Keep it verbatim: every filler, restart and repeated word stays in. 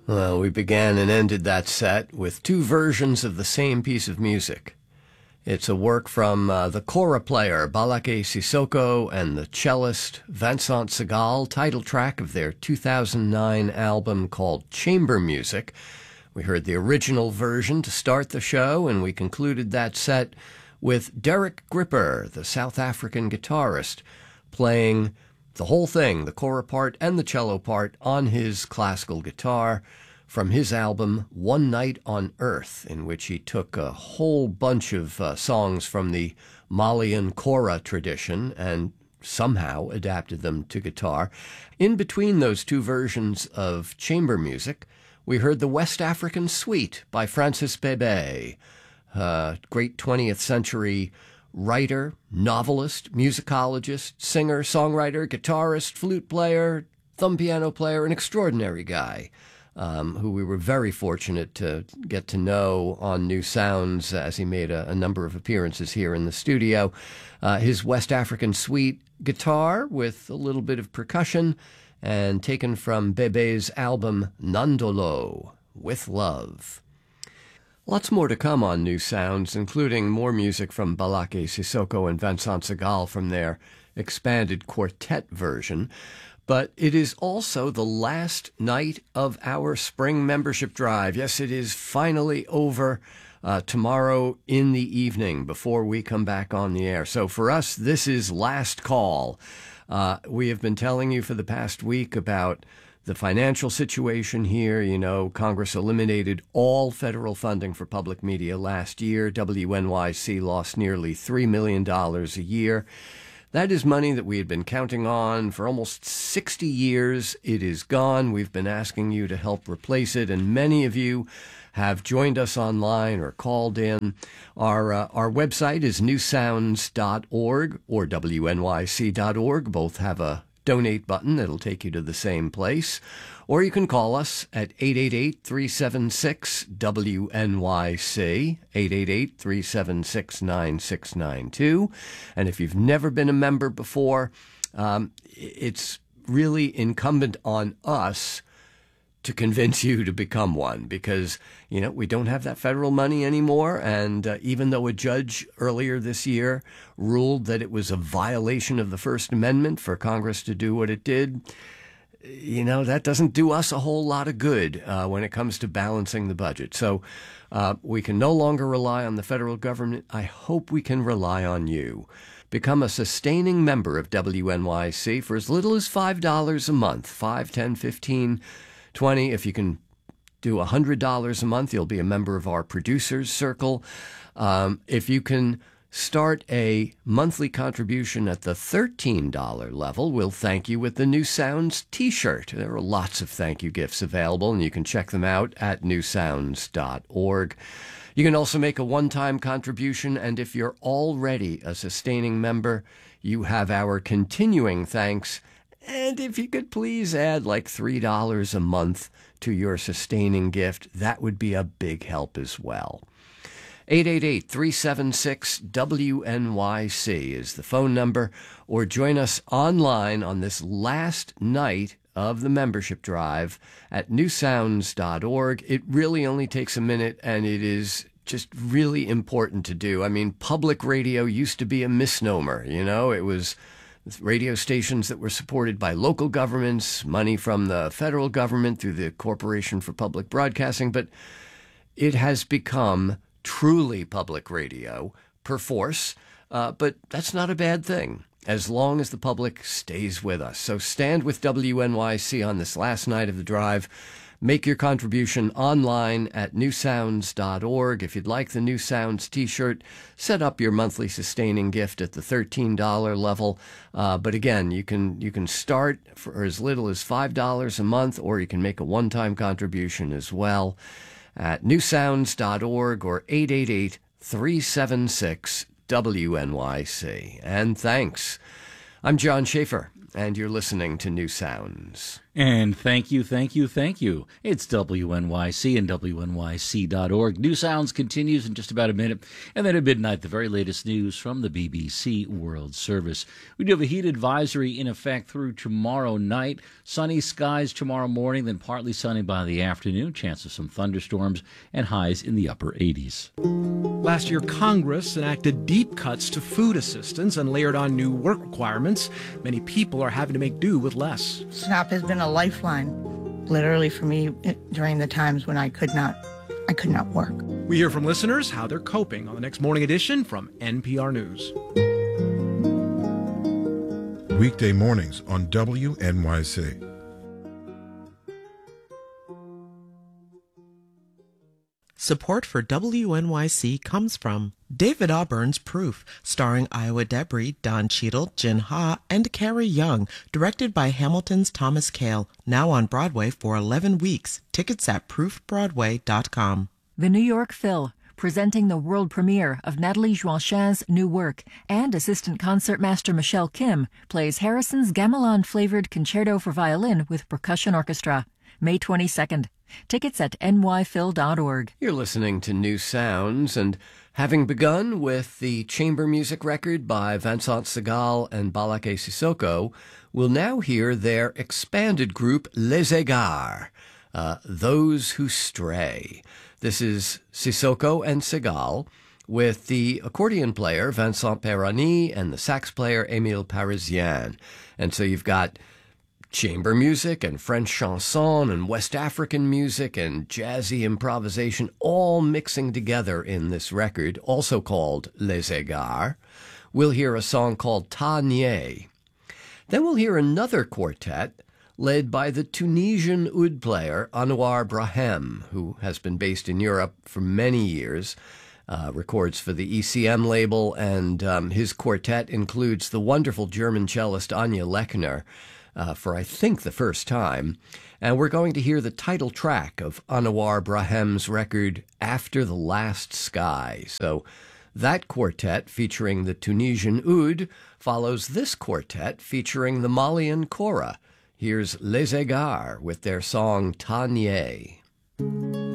Well, we began and ended that set with two versions of the same piece of music. It's a work from uh, the kora player Balaké Sissoko and the cellist Vincent Segal, title track of their two thousand nine album called Chamber Music. We heard the original version to start the show, and we concluded that set with Derek Gripper, the South African guitarist, playing the whole thing, the kora part and the cello part, on his classical guitar from his album One Night on Earth, in which he took a whole bunch of uh, songs from the Malian kora tradition and somehow adapted them to guitar. In between those two versions of chamber music, we heard the West African Suite by Francis Bebey, a great twentieth century writer, novelist, musicologist, singer, songwriter, guitarist, flute player, thumb piano player, an extraordinary guy um, who we were very fortunate to get to know on New Sounds as he made a, a number of appearances here in the studio. Uh, his West African Suite guitar with a little bit of percussion, and taken from Bebey's album Nandolo, With Love. Lots more to come on New Sounds, including more music from Balaké Sissoko and Vincent Segal from their expanded quartet version. But it is also the last night of our spring membership drive. Yes, it is finally over uh, tomorrow in the evening before we come back on the air. So for us, this is last call. Uh, we have been telling you for the past week about the financial situation here. You know, Congress eliminated all federal funding for public media last year. W N Y C lost nearly three million dollars a year. That is money that we had been counting on for almost sixty years. It is gone. We've been asking you to help replace it, and many of you have joined us online or called in. Our uh, our website is new sounds dot org or W N Y C dot org. Both have a donate button that'll take you to the same place. Or you can call us at eight eight eight, three seven six, W N Y C, eight eight eight, three seven six, nine six nine two. And if you've never been a member before, um, it's really incumbent on us to convince you to become one, because, you know, we don't have that federal money anymore. And uh, even though a judge earlier this year ruled that it was a violation of the First Amendment for Congress to do what it did, you know, that doesn't do us a whole lot of good uh, when it comes to balancing the budget. So uh, we can no longer rely on the federal government. I hope we can rely on you. Become a sustaining member of W N Y C for as little as five dollars a month, five, ten, fifteen, twenty. If you can do one hundred dollars a month, you'll be a member of our producers circle. Um, if you can start a monthly contribution at the thirteen dollars level, we'll thank you with the New Sounds t-shirt. There are lots of thank you gifts available, and you can check them out at new sounds dot org. You can also make a one-time contribution, and if you're already a sustaining member, you have our continuing thanks. And if you could please add like three dollars a month to your sustaining gift, that would be a big help as well. eight eight eight, three seven six, W N Y C is the phone number, or join us online on this last night of the membership drive at new sounds dot org. It really only takes a minute, and it is just really important to do. I mean, public radio used to be a misnomer, you know? It was radio stations that were supported by local governments, money from the federal government through the Corporation for Public Broadcasting, but it has become truly public radio, perforce, uh, but that's not a bad thing, as long as the public stays with us. So stand with W N Y C on this last night of the drive. Make your contribution online at new sounds dot org. If you'd like the New Sounds t-shirt, set up your monthly sustaining gift at the thirteen dollars level. Uh, but again, you can you can start for as little as five dollars a month, or you can make a one-time contribution as well at new sounds dot org or eight eight eight, three seven six, W N Y C. And thanks. I'm John Schaefer, and you're listening to New Sounds. And thank you, thank you, thank you. It's W N Y C and W N Y C dot org. New Sounds continues in just about a minute. And then at midnight, the very latest news from the B B C World Service. We do have a heat advisory in effect through tomorrow night. Sunny skies tomorrow morning, then partly sunny by the afternoon. Chance of some thunderstorms and highs in the upper eighties. Last year, Congress enacted deep cuts to food assistance and layered on new work requirements. Many people are having to make do with less. SNAP has been a lifeline, literally for me during the times when I could not, I could not work. We hear from listeners how they're coping on the next morning edition from N P R News. Weekday mornings on W N Y C. Support for W N Y C comes from David Auburn's Proof, starring Iowa Debris, Don Cheadle, Jin Ha, and Carrie Young, directed by Hamilton's Thomas Kail, now on Broadway for eleven weeks. Tickets at proof broadway dot com. The New York Phil, presenting the world premiere of Nathalie Joachin's new work, and assistant concertmaster Michelle Kim plays Harrison's gamelan-flavored concerto for violin with percussion orchestra. May twenty-second. Tickets at N Y phil dot org. You're listening to New Sounds, and having begun with the chamber music record by Vincent Segal and Balaké Sissoko, we'll now hear their expanded group Les Égards, uh, Those Who Stray. This is Sissoko and Segal, with the accordion player Vincent Perroni and the sax player Émile Parisien. And so you've got chamber music and French chanson and West African music and jazzy improvisation all mixing together in this record, also called Les Égards. We'll hear a song called Ta Nié. Then we'll hear another quartet led by the Tunisian oud player Anouar Brahem, who has been based in Europe for many years, uh, records for the E C M label, and um, his quartet includes the wonderful German cellist Anja Lechner, Uh, for I think the first time, and we're going to hear the title track of Anouar Brahem's record, After the Last Sky. So that quartet featuring the Tunisian oud follows this quartet featuring the Malian kora. Here's Les Égards with their song Ta Nié.